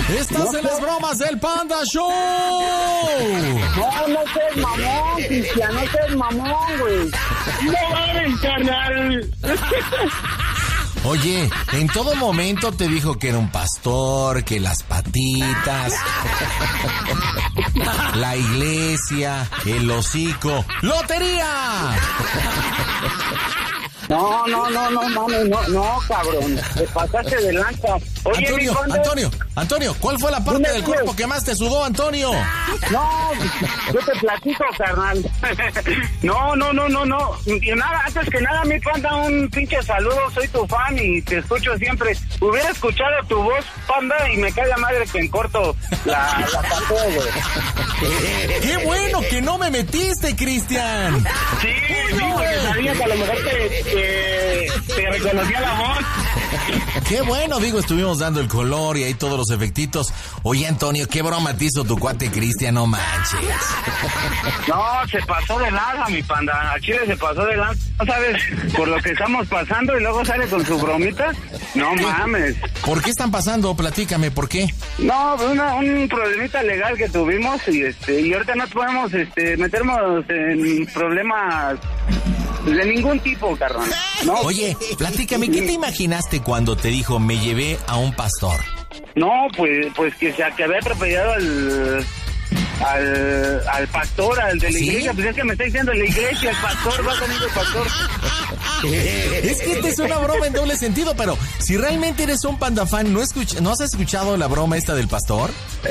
Estás en las bromas del Panda Show. No seas mamón, Cristian, no seas mamón, güey. No mames, carnal. Oye, en todo momento te dijo que era un pastor, que las patitas, la iglesia, el hocico. ¡Lotería! No, mames, no, cabrón. Te pasaste de lanza. Oye, Antonio, ¿cuál fue la parte del cuerpo que más te sudó, Antonio? No, yo te platico, carnal. No. Y nada, antes que nada, mi Panda, un pinche saludo. Soy tu fan y te escucho siempre. Hubiera escuchado tu voz, Panda, y me cae la madre que en corto la pantalla, güey. ¡Qué bueno que no me metiste, Cristian! Sí, porque sabía que a lo mejor te reconocía la voz. Qué bueno, estuvimos dando el color y ahí todos los efectitos. Oye, Antonio, qué broma te hizo tu cuate Cristian, no manches. No, se pasó de lanza, mi Panda. A Chile se pasó de lanza. ¿No sabes por lo que estamos pasando y luego sale con su bromita? No mames. ¿Por qué están pasando? Platícame, ¿por qué? No, un problemita legal que tuvimos y ahorita no podemos meternos en problemas de ningún tipo, carnal. ¿No? Oye, platícame, ¿qué te imaginaste cuando te dijo me llevé a un pastor? No, pues que había atropellado al pastor, al de la iglesia. Pues es que me está diciendo la iglesia, el pastor, va conmigo el pastor. Es que esta es una broma en doble sentido, pero si realmente eres un Panda fan, ¿no has escuchado la broma esta del pastor?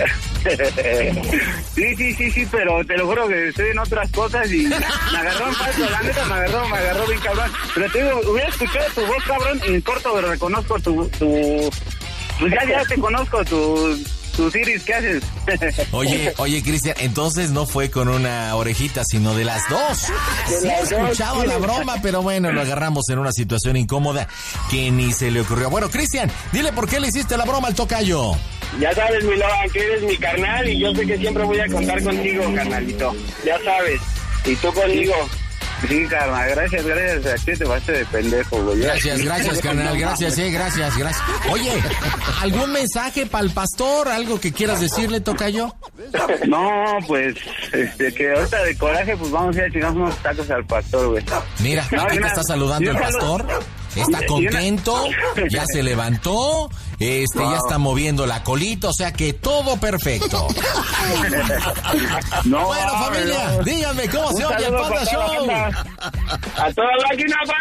Sí, pero te lo juro que estoy en otras cosas y me agarró en falso, la neta me agarró bien cabrón. Pero te digo, hubiera escuchado tu voz, cabrón, y en corto reconozco pues ya te conozco, tus iris, ¿qué haces? Oye, Cristian, entonces no fue con una orejita, sino de las dos. Sí he escuchado la broma, pero bueno, lo agarramos en una situación incómoda que ni se le ocurrió. Bueno, Cristian, dile por qué le hiciste la broma al tocayo. Ya sabes, mi Logan, que eres mi carnal y yo sé que siempre voy a contar contigo, carnalito. Ya sabes. Y tú conmigo. Sí, carnal, gracias. Aquí te vas de pendejo, güey. Gracias, carnal, gracias. Oye, ¿algún mensaje para el pastor? ¿Algo que quieras decirle, tocayo? No, pues, que ahorita de coraje, pues vamos a ir a chingar unos tacos al pastor, güey. Mira, aquí te está saludando el pastor. Está contento, ya se levantó, ya está moviendo la colita, o sea que todo perfecto. Bueno, familia, díganme cómo se oye el Panda Show. A toda máquina,